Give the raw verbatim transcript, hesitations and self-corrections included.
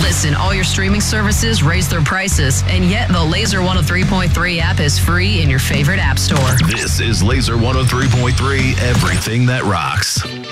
Listen, all your streaming services raise their prices, and yet the Laser one oh three point three app is free in your favorite app store. This is Laser one oh three point three, everything that rocks.